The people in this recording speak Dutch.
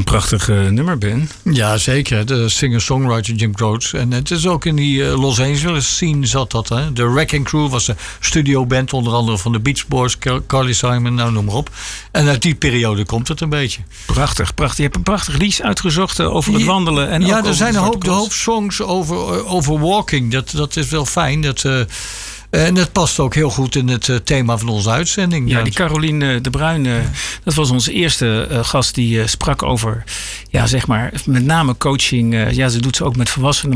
een prachtig nummer, Ben. Ja, zeker. De singer-songwriter Jim Croce. En het is ook in die Los Angeles scene zat dat. Hè? De Wrecking Crew was de studioband, onder andere van de Beach Boys, Carly Simon, nou noem maar op. En uit die periode komt het een beetje. Prachtig, prachtig. Je hebt een prachtig lied uitgezocht over het wandelen. En ja, ook er zijn de hoop songs over walking. Dat is wel fijn. En dat past ook heel goed in het thema van onze uitzending. Ja, die Caroline de Bruin, dat was onze eerste gast die sprak over, ja, zeg maar, met name coaching. Ja, ze doet ze ook met volwassenen.